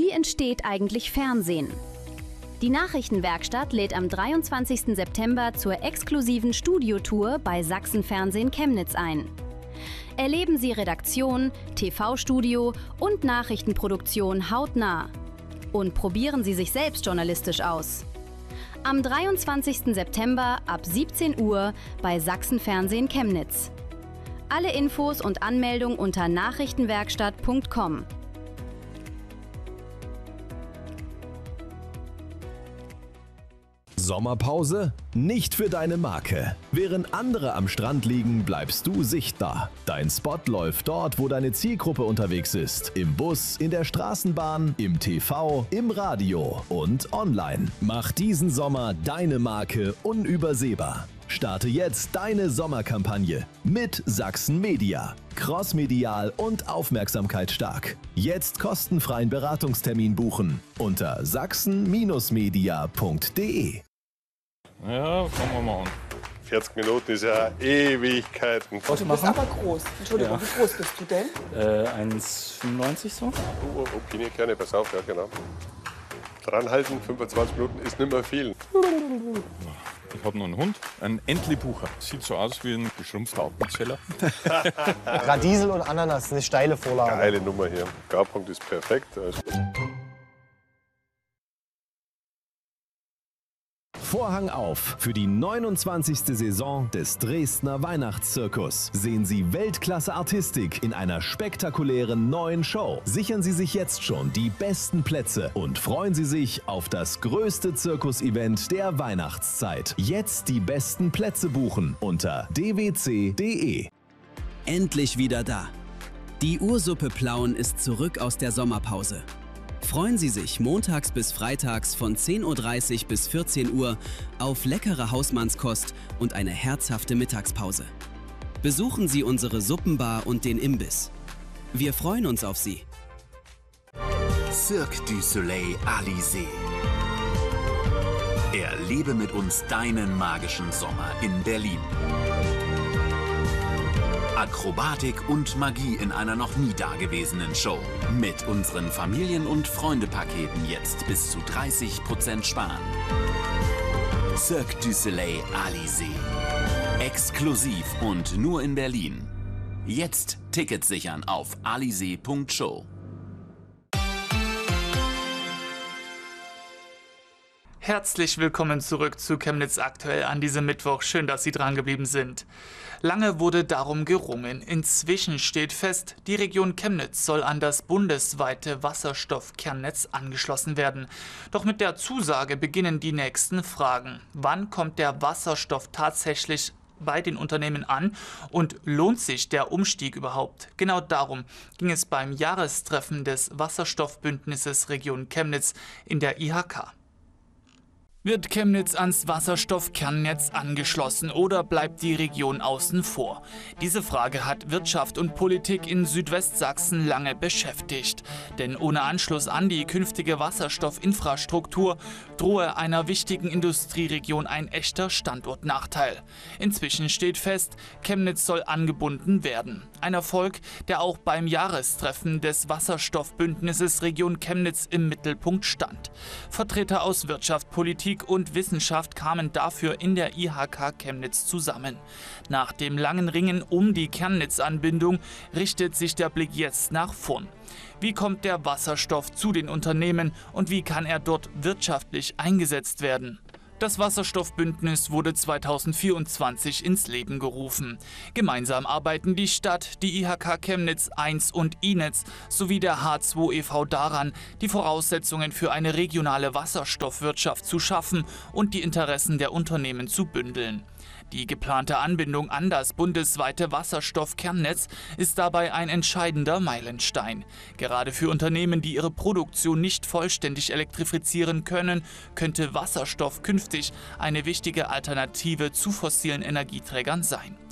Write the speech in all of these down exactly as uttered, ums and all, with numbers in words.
Wie entsteht eigentlich Fernsehen? Die Nachrichtenwerkstatt lädt am dreiundzwanzigsten September zur exklusiven Studiotour bei Sachsen-Fernsehen Chemnitz ein. Erleben Sie Redaktion, T V-Studio und Nachrichtenproduktion hautnah. Und probieren Sie sich selbst journalistisch aus. Am dreiundzwanzigsten September ab siebzehn Uhr bei Sachsen-Fernsehen Chemnitz. Alle Infos und Anmeldung unter nachrichtenwerkstatt punkt com. Sommerpause? Nicht für deine Marke. Während andere am Strand liegen, bleibst du sichtbar. Dein Spot läuft dort, wo deine Zielgruppe unterwegs ist. Im Bus, in der Straßenbahn, im T V, im Radio und online. Mach diesen Sommer deine Marke unübersehbar. Starte jetzt deine Sommerkampagne mit Sachsen Media. Crossmedial und aufmerksamkeitsstark. Jetzt kostenfreien Beratungstermin buchen unter sachsen Media punkt de. Ja, fangen wir mal an. vierzig Minuten ist ja Ewigkeiten. Oh, du bist aber groß. Entschuldigung, Ja. wie groß bist du denn? Äh, eins Komma fünfundneunzig so. Oh, oh, okay, gerne, pass auf, ja genau. Dranhalten, fünfundzwanzig Minuten ist nicht mehr viel. Ich habe noch einen Hund, einen Entlebucher. Sieht so aus wie ein geschrumpfter Appenzeller. Radiesel und Ananas, eine steile Vorlage. Geile Nummer hier. Garpunkt ist perfekt. Also Vorhang auf für die neunundzwanzigste Saison des Dresdner Weihnachtszirkus. Sehen Sie Weltklasse-Artistik in einer spektakulären neuen Show. Sichern Sie sich jetzt schon die besten Plätze und freuen Sie sich auf das größte Zirkusevent der Weihnachtszeit. Jetzt die besten Plätze buchen unter d w c punkt de. Endlich wieder da. Die Ursuppe Plauen ist zurück aus der Sommerpause. Freuen Sie sich montags bis freitags von zehn Uhr dreißig bis vierzehn Uhr auf leckere Hausmannskost und eine herzhafte Mittagspause. Besuchen Sie unsere Suppenbar und den Imbiss. Wir freuen uns auf Sie. Cirque du Soleil Alizé. Erlebe mit uns deinen magischen Sommer in Berlin. Akrobatik und Magie in einer noch nie dagewesenen Show. Mit unseren Familien- und Freunde-Paketen jetzt bis zu dreißig Prozent sparen. Cirque du Soleil Alizé. Exklusiv und nur in Berlin. Jetzt Tickets sichern auf alizé punkt show. Herzlich willkommen zurück zu Chemnitz aktuell an diesem Mittwoch. Schön, dass Sie dran geblieben sind. Lange wurde darum gerungen. Inzwischen steht fest, die Region Chemnitz soll an das bundesweite Wasserstoffkernnetz angeschlossen werden. Doch mit der Zusage beginnen die nächsten Fragen. Wann kommt der Wasserstoff tatsächlich bei den Unternehmen an und lohnt sich der Umstieg überhaupt? Genau darum ging es beim Jahrestreffen des Wasserstoffbündnisses Region Chemnitz in der I H K. Wird Chemnitz ans Wasserstoffkernnetz angeschlossen oder bleibt die Region außen vor? Diese Frage hat Wirtschaft und Politik in Südwestsachsen lange beschäftigt. Denn ohne Anschluss an die künftige Wasserstoffinfrastruktur drohe einer wichtigen Industrieregion ein echter Standortnachteil. Inzwischen steht fest, Chemnitz soll angebunden werden. Ein Erfolg, der auch beim Jahrestreffen des Wasserstoffbündnisses Region Chemnitz im Mittelpunkt stand. Vertreter aus Wirtschaft, Politik und Wissenschaft kamen dafür in der I H K Chemnitz zusammen. Nach dem langen Ringen um die Kernnetzanbindung richtet sich der Blick jetzt nach vorn. Wie kommt der Wasserstoff zu den Unternehmen und wie kann er dort wirtschaftlich eingesetzt werden? Das Wasserstoffbündnis wurde zweitausendvierundzwanzig ins Leben gerufen. Gemeinsam arbeiten die Stadt, die I H K Chemnitz eins und Inetz sowie der H zwei e V daran, die Voraussetzungen für eine regionale Wasserstoffwirtschaft zu schaffen und die Interessen der Unternehmen zu bündeln. Die geplante Anbindung an das bundesweite Wasserstoffkernnetz ist dabei ein entscheidender Meilenstein. Gerade für Unternehmen, die ihre Produktion nicht vollständig elektrifizieren können, könnte Wasserstoff künftig eine wichtige Alternative zu fossilen Energieträgern sein.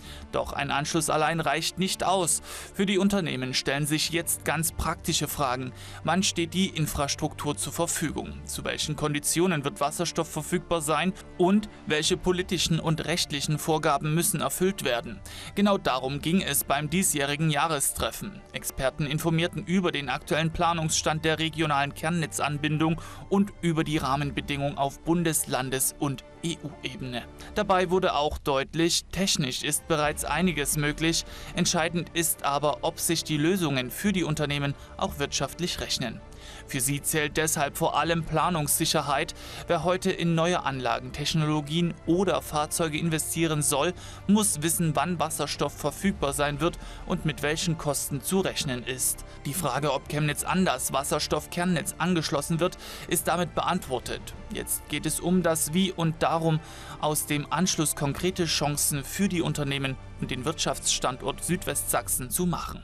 Doch ein Anschluss allein reicht nicht aus. Für die Unternehmen stellen sich jetzt ganz praktische Fragen. Wann steht die Infrastruktur zur Verfügung? Zu welchen Konditionen wird Wasserstoff verfügbar sein? Und welche politischen und rechtlichen Vorgaben müssen erfüllt werden? Genau darum ging es beim diesjährigen Jahrestreffen. Experten informierten über den aktuellen Planungsstand der regionalen Kernnetzanbindung und über die Rahmenbedingungen auf Bundes-, Landes- und E U-Ebene. Dabei wurde auch deutlich, technisch ist bereits einiges möglich. Entscheidend ist aber, ob sich die Lösungen für die Unternehmen auch wirtschaftlich rechnen. Für sie zählt deshalb vor allem Planungssicherheit. Wer heute in neue Anlagen, Technologien oder Fahrzeuge investieren soll, muss wissen, wann Wasserstoff verfügbar sein wird und mit welchen Kosten zu rechnen ist. Die Frage, ob Chemnitz an das Wasserstoff-Kernnetz angeschlossen wird, ist damit beantwortet. Jetzt geht es um das Wie und darum, aus dem Anschluss konkrete Chancen für die Unternehmen und den Wirtschaftsstandort Südwestsachsen zu machen.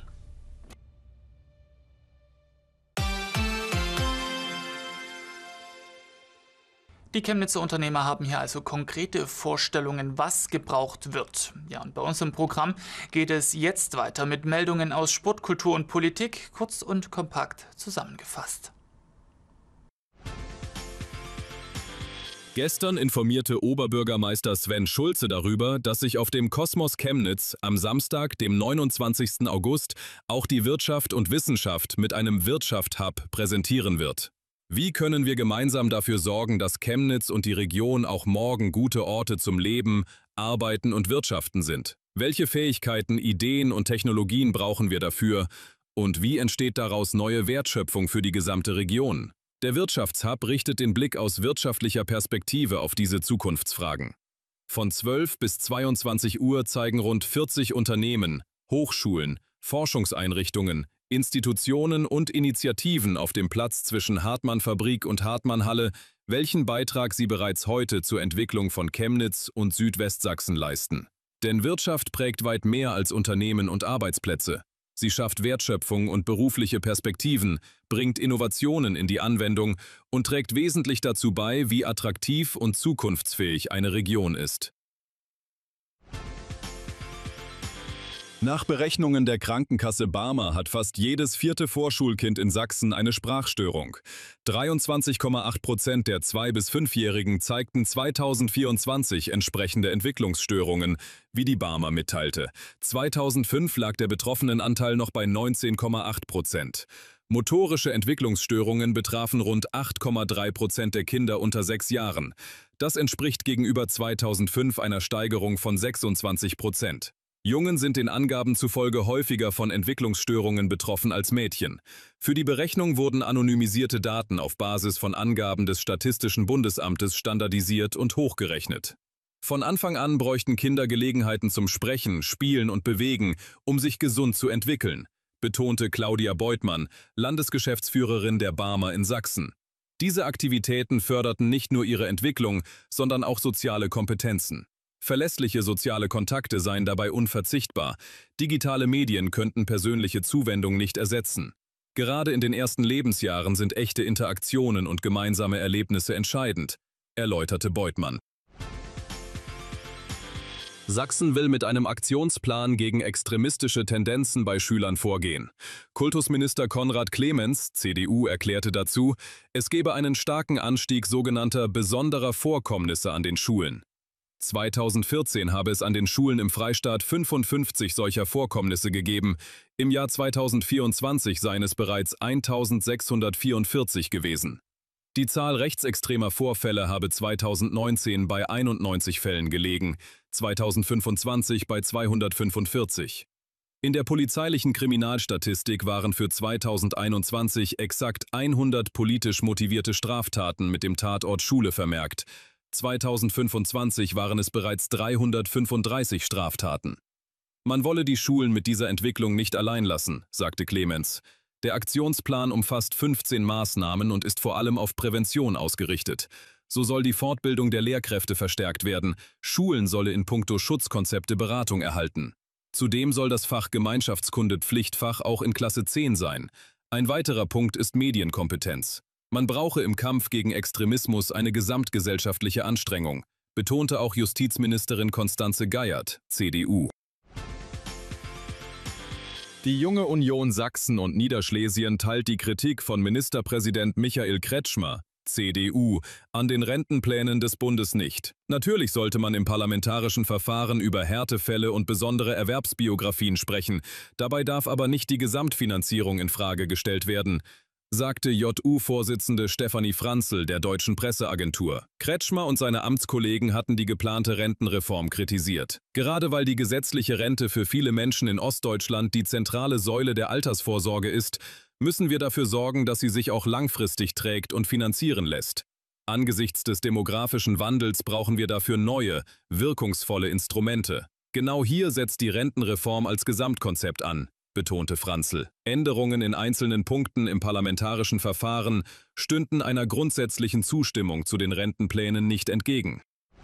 Die Chemnitzer Unternehmer haben hier also konkrete Vorstellungen, was gebraucht wird. Ja, und bei uns im Programm geht es jetzt weiter mit Meldungen aus Sport, Kultur und Politik, kurz und kompakt zusammengefasst. Gestern informierte Oberbürgermeister Sven Schulze darüber, dass sich auf dem Kosmos Chemnitz am Samstag, dem neunundzwanzigsten August, auch die Wirtschaft und Wissenschaft mit einem Wirtschaft-Hub präsentieren wird. Wie können wir gemeinsam dafür sorgen, dass Chemnitz und die Region auch morgen gute Orte zum Leben, Arbeiten und Wirtschaften sind? Welche Fähigkeiten, Ideen und Technologien brauchen wir dafür? Und wie entsteht daraus neue Wertschöpfung für die gesamte Region? Der Wirtschaftshub richtet den Blick aus wirtschaftlicher Perspektive auf diese Zukunftsfragen. Von zwölf bis zweiundzwanzig Uhr zeigen rund vierzig Unternehmen, Hochschulen, Forschungseinrichtungen, Institutionen und Initiativen auf dem Platz zwischen Hartmann-Fabrik und Hartmann-Halle, welchen Beitrag sie bereits heute zur Entwicklung von Chemnitz und Südwestsachsen leisten. Denn Wirtschaft prägt weit mehr als Unternehmen und Arbeitsplätze. Sie schafft Wertschöpfung und berufliche Perspektiven, bringt Innovationen in die Anwendung und trägt wesentlich dazu bei, wie attraktiv und zukunftsfähig eine Region ist. Nach Berechnungen der Krankenkasse Barmer hat fast jedes vierte Vorschulkind in Sachsen eine Sprachstörung. dreiundzwanzig Komma acht Prozent der zwei- bis fünfjährigen zeigten zweitausendvierundzwanzig entsprechende Entwicklungsstörungen, wie die Barmer mitteilte. zweitausendfünf lag der Betroffenenanteil noch bei neunzehn Komma acht Prozent. Motorische Entwicklungsstörungen betrafen rund acht Komma drei Prozent der Kinder unter sechs Jahren. Das entspricht gegenüber zweitausendfünf einer Steigerung von sechsundzwanzig Prozent. Jungen sind den Angaben zufolge häufiger von Entwicklungsstörungen betroffen als Mädchen. Für die Berechnung wurden anonymisierte Daten auf Basis von Angaben des Statistischen Bundesamtes standardisiert und hochgerechnet. Von Anfang an bräuchten Kinder Gelegenheiten zum Sprechen, Spielen und Bewegen, um sich gesund zu entwickeln, betonte Claudia Beutmann, Landesgeschäftsführerin der Barmer in Sachsen. Diese Aktivitäten förderten nicht nur ihre Entwicklung, sondern auch soziale Kompetenzen. Verlässliche soziale Kontakte seien dabei unverzichtbar. Digitale Medien könnten persönliche Zuwendung nicht ersetzen. Gerade in den ersten Lebensjahren sind echte Interaktionen und gemeinsame Erlebnisse entscheidend, erläuterte Beutmann. Sachsen will mit einem Aktionsplan gegen extremistische Tendenzen bei Schülern vorgehen. Kultusminister Konrad Clemens, C D U, erklärte dazu, es gebe einen starken Anstieg sogenannter besonderer Vorkommnisse an den Schulen. zweitausendvierzehn habe es an den Schulen im Freistaat fünfundfünfzig solcher Vorkommnisse gegeben. Im Jahr zweitausendvierundzwanzig seien es bereits eintausendsechshundertvierundvierzig gewesen. Die Zahl rechtsextremer Vorfälle habe zweitausendneunzehn bei einundneunzig Fällen gelegen, zweitausendfünfundzwanzig bei zweihundertfünfundvierzig. In der polizeilichen Kriminalstatistik waren für zweitausendeinundzwanzig exakt hundert politisch motivierte Straftaten mit dem Tatort Schule vermerkt. zweitausendfünfundzwanzig waren es bereits dreihundertfünfunddreißig Straftaten. Man wolle die Schulen mit dieser Entwicklung nicht allein lassen, sagte Clemens. Der Aktionsplan umfasst fünfzehn Maßnahmen und ist vor allem auf Prävention ausgerichtet. So soll die Fortbildung der Lehrkräfte verstärkt werden, Schulen solle in puncto Schutzkonzepte Beratung erhalten. Zudem soll das Fach Gemeinschaftskunde Pflichtfach auch in Klasse zehn sein. Ein weiterer Punkt ist Medienkompetenz. Man brauche im Kampf gegen Extremismus eine gesamtgesellschaftliche Anstrengung, betonte auch Justizministerin Constanze Geiert, C D U. Die Junge Union Sachsen und Niederschlesien teilt die Kritik von Ministerpräsident Michael Kretschmer, C D U, an den Rentenplänen des Bundes nicht. Natürlich sollte man im parlamentarischen Verfahren über Härtefälle und besondere Erwerbsbiografien sprechen. Dabei darf aber nicht die Gesamtfinanzierung in Frage gestellt werden, sagte J U-Vorsitzende Stefanie Franzl der Deutschen Presseagentur. Kretschmer und seine Amtskollegen hatten die geplante Rentenreform kritisiert. Gerade weil die gesetzliche Rente für viele Menschen in Ostdeutschland die zentrale Säule der Altersvorsorge ist, müssen wir dafür sorgen, dass sie sich auch langfristig trägt und finanzieren lässt. Angesichts des demografischen Wandels brauchen wir dafür neue, wirkungsvolle Instrumente. Genau hier setzt die Rentenreform als Gesamtkonzept an, betonte Franzl. Änderungen in einzelnen Punkten im parlamentarischen Verfahren stünden einer grundsätzlichen Zustimmung zu den Rentenplänen nicht entgegen.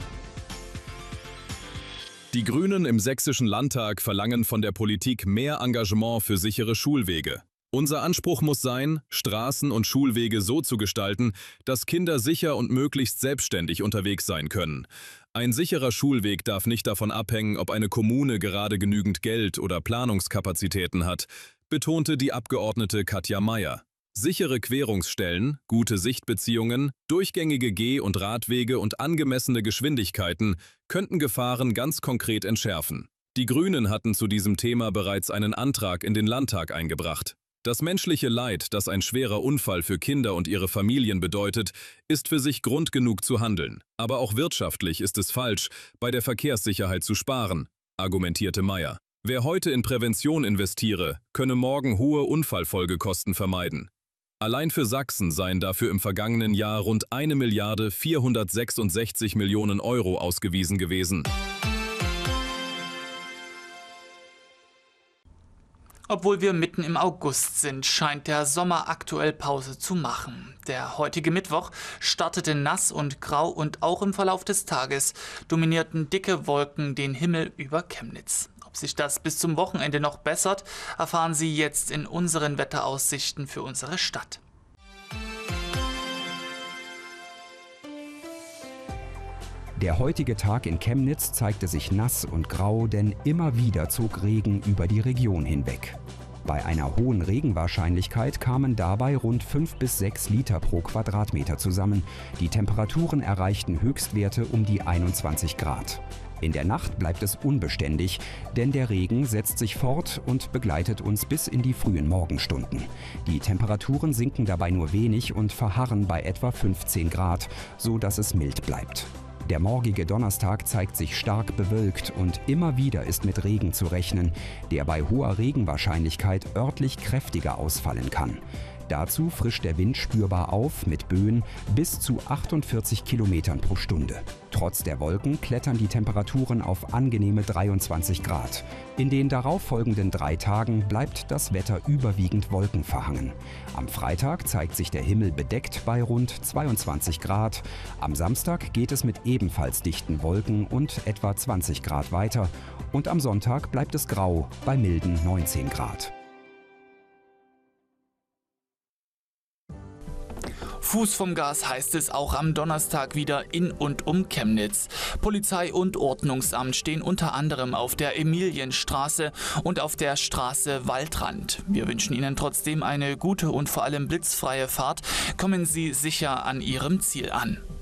Die Grünen im Sächsischen Landtag verlangen von der Politik mehr Engagement für sichere Schulwege. Unser Anspruch muss sein, Straßen und Schulwege so zu gestalten, dass Kinder sicher und möglichst selbstständig unterwegs sein können. Ein sicherer Schulweg darf nicht davon abhängen, ob eine Kommune gerade genügend Geld oder Planungskapazitäten hat, betonte die Abgeordnete Katja Mayer. Sichere Querungsstellen, gute Sichtbeziehungen, durchgängige Geh- und Radwege und angemessene Geschwindigkeiten könnten Gefahren ganz konkret entschärfen. Die Grünen hatten zu diesem Thema bereits einen Antrag in den Landtag eingebracht. Das menschliche Leid, das ein schwerer Unfall für Kinder und ihre Familien bedeutet, ist für sich Grund genug zu handeln. Aber auch wirtschaftlich ist es falsch, bei der Verkehrssicherheit zu sparen, argumentierte Mayer. Wer heute in Prävention investiere, könne morgen hohe Unfallfolgekosten vermeiden. Allein für Sachsen seien dafür im vergangenen Jahr rund eine Milliarde vierhundertsechsundsechzig Millionen Euro ausgewiesen gewesen. Obwohl wir mitten im August sind, scheint der Sommer aktuell Pause zu machen. Der heutige Mittwoch startete nass und grau und auch im Verlauf des Tages dominierten dicke Wolken den Himmel über Chemnitz. Ob sich das bis zum Wochenende noch bessert, erfahren Sie jetzt in unseren Wetteraussichten für unsere Stadt. Der heutige Tag in Chemnitz zeigte sich nass und grau, denn immer wieder zog Regen über die Region hinweg. Bei einer hohen Regenwahrscheinlichkeit kamen dabei rund fünf bis sechs Liter pro Quadratmeter zusammen. Die Temperaturen erreichten Höchstwerte um die einundzwanzig Grad. In der Nacht bleibt es unbeständig, denn der Regen setzt sich fort und begleitet uns bis in die frühen Morgenstunden. Die Temperaturen sinken dabei nur wenig und verharren bei etwa fünfzehn Grad, so dass es mild bleibt. Der morgige Donnerstag zeigt sich stark bewölkt und immer wieder ist mit Regen zu rechnen, der bei hoher Regenwahrscheinlichkeit örtlich kräftiger ausfallen kann. Dazu frischt der Wind spürbar auf mit Böen bis zu achtundvierzig Kilometern pro Stunde. Trotz der Wolken klettern die Temperaturen auf angenehme dreiundzwanzig Grad. In den darauffolgenden drei Tagen bleibt das Wetter überwiegend wolkenverhangen. Am Freitag zeigt sich der Himmel bedeckt bei rund zweiundzwanzig Grad. Am Samstag geht es mit ebenfalls dichten Wolken und etwa zwanzig Grad weiter. Und am Sonntag bleibt es grau bei milden neunzehn Grad. Fuß vom Gas heißt es auch am Donnerstag wieder in und um Chemnitz. Polizei und Ordnungsamt stehen unter anderem auf der Emilienstraße und auf der Straße Waldrand. Wir wünschen Ihnen trotzdem eine gute und vor allem blitzfreie Fahrt. Kommen Sie sicher an Ihrem Ziel an.